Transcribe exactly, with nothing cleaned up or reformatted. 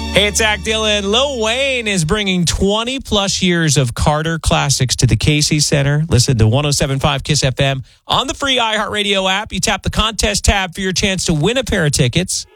Hey, it's Zach Dillon. Lil Wayne is bringing twenty plus years of Carter classics to the Casey Center. Listen to one oh seven point five KISS F M on the free iHeartRadio app. You tap the contest tab for your chance to win a pair of tickets.